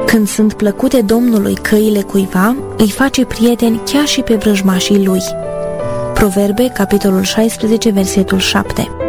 Când sunt plăcute Domnului căile cuiva, îi face prieteni chiar și pe vrăjmașii lui. Proverbe, capitolul 16, versetul 7.